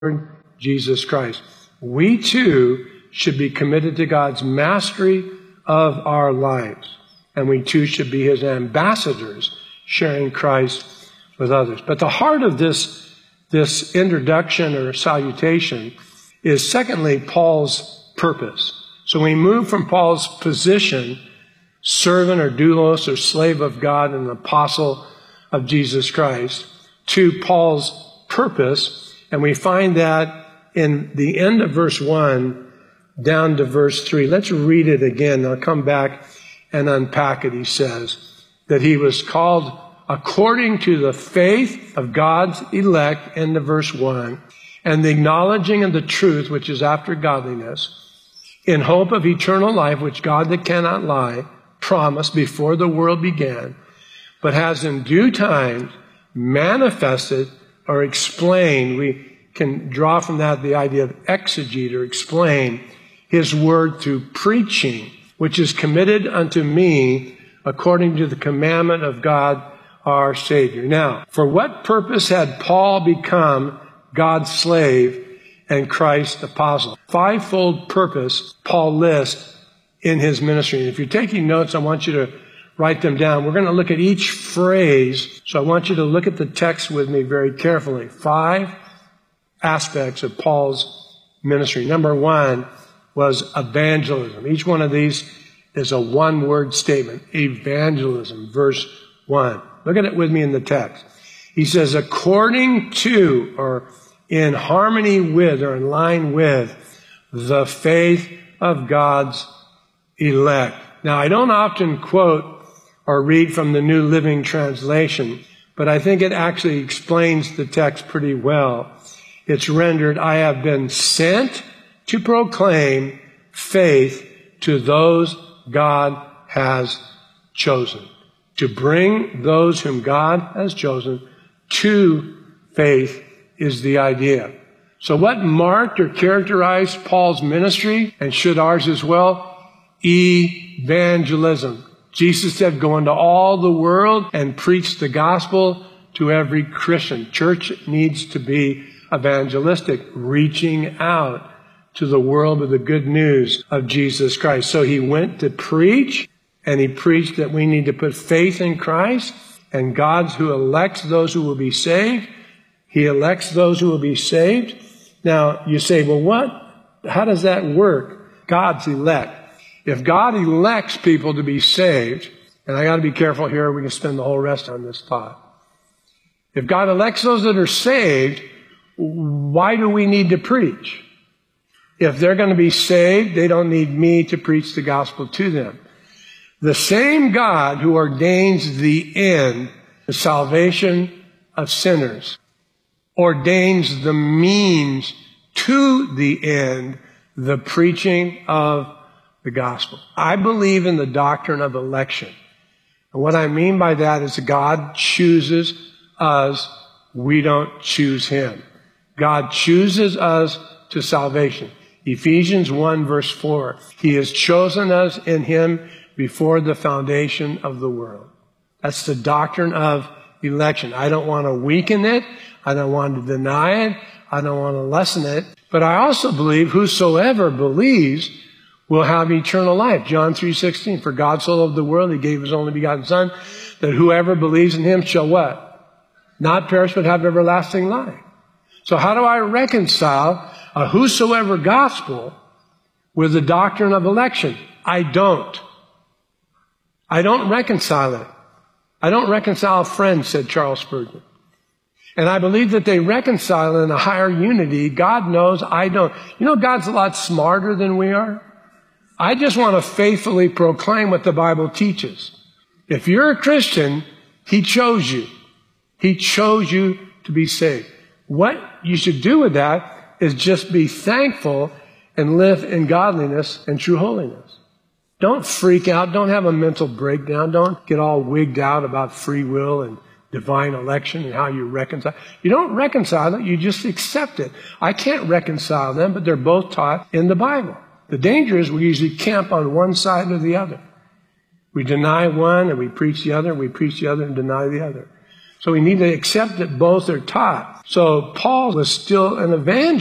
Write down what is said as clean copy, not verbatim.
Jesus Christ. We too should be committed to God's mastery of our lives. And we too should be his ambassadors, sharing Christ with others. But the heart of this introduction or salutation is, secondly, Paul's purpose. So we move from Paul's position, servant or doulos or slave of God and apostle of Jesus Christ, to Paul's purpose. And we find that in the end of verse 1 down to verse 3. Let's read it again. I'll come back and unpack it. He says that he was called according to the faith of God's elect, end of verse 1, and the acknowledging of the truth, which is after godliness, in hope of eternal life, which God that cannot lie promised before the world began, but has in due time manifested or explained. We can draw from that the idea of exegete or explain his word through preaching, which is committed unto me according to the commandment of God our Savior. Now, for what purpose had Paul become God's slave and Christ's apostle? Fivefold purpose Paul lists in his ministry. And if you're taking notes, I want you to write them down. We're going to look at each phrase, so I want you to look at the text with me very carefully. 5 aspects of Paul's ministry. Number 1 was evangelism. Each one of these is a one-word statement. Evangelism, verse 1. Look at it with me in the text. He says, according to, or in harmony with, or in line with, the faith of God's elect. Now, I don't often quote or read from the New Living Translation, but I think it actually explains the text pretty well. It's rendered, I have been sent to proclaim faith to those God has chosen. To bring those whom God has chosen to faith is the idea. So what marked or characterized Paul's ministry, and should ours as well? Evangelism. Jesus said, go into all the world and preach the gospel to every Christian. Church needs to be evangelistic, reaching out to the world with the good news of Jesus Christ. So he went to preach, and he preached that we need to put faith in Christ, and God's who elects those who will be saved. He elects those who will be saved. Now, you say, well, how does that work? God's elect. If God elects people to be saved, and I got to be careful here, we can spend the whole rest on this thought. If God elects those that are saved, why do we need to preach? If they're going to be saved, they don't need me to preach the gospel to them. The same God who ordains the end, the salvation of sinners, ordains the means to the end, the preaching of the gospel. I believe in the doctrine of election. And what I mean by that is God chooses us. We don't choose him. God chooses us to salvation. Ephesians 1 verse 4. He has chosen us in him before the foundation of the world. That's the doctrine of election. I don't want to weaken it. I don't want to deny it. I don't want to lessen it. But I also believe whosoever believes will have eternal life. John 3:16. For God so loved the world, he gave his only begotten Son, that whoever believes in him shall what? Not perish, but have everlasting life. So how do I reconcile a whosoever gospel with the doctrine of election? I don't reconcile it. I don't reconcile friends, said Charles Spurgeon. And I believe that they reconcile in a higher unity. God knows, I don't. You know, God's a lot smarter than we are. I just want to faithfully proclaim what the Bible teaches. If you're a Christian, he chose you. He chose you to be saved. What you should do with that is just be thankful and live in godliness and true holiness. Don't freak out. Don't have a mental breakdown. Don't get all wigged out about free will and divine election and how you reconcile. You don't reconcile it. You just accept it. I can't reconcile them, but they're both taught in the Bible. The danger is we usually camp on one side or the other. We deny one and we preach the other, and we preach the other and deny the other. So we need to accept that both are taught. So Paul was still an evangelist.